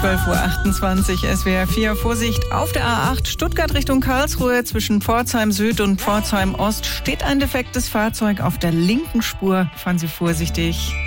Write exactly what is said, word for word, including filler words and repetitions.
zwölf Uhr achtundzwanzig, S W R vier. Vorsicht auf der A acht Stuttgart Richtung Karlsruhe zwischen Pforzheim Süd und Pforzheim Ost steht ein defektes Fahrzeug auf der linken Spur. Fahren Sie vorsichtig.